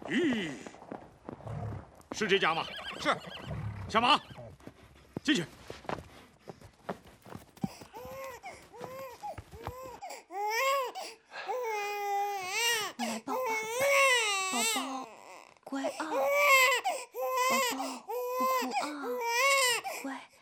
咦，是这家吗？ 是。 下马，进去。 我来抱吧，宝宝，乖啊，宝宝不哭啊，乖。